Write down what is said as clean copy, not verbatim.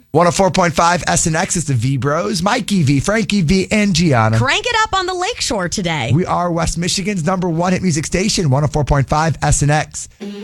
104.5 SNX is the V Bros. Mikey V, Frankie V, and Gianna. Crank it up on the lakeshore today. We are West Michigan's #1 hit music station, 104.5 SNX.